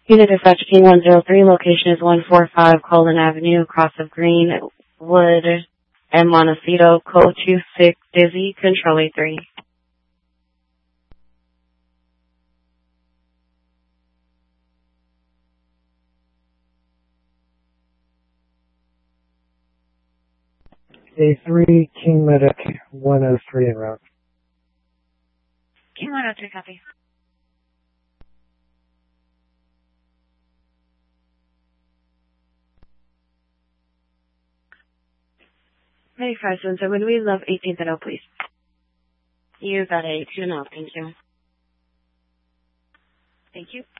Unit Dispatch King 103, location is 145 Colin Avenue, across of Greenwood and Montecito, code 26 Dizzy, control A3. A3, King Medic 103 en route. King 103, copy. Hey, President, would we love 18th and O, please? You got 18 and O, thank you. Thank you.